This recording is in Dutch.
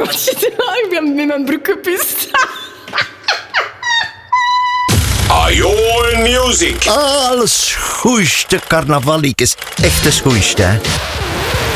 Ik ben met mijn broek gepist. Ajoe Music. Alles schoeiste carnavaliekes. Echte schoeiste, hè.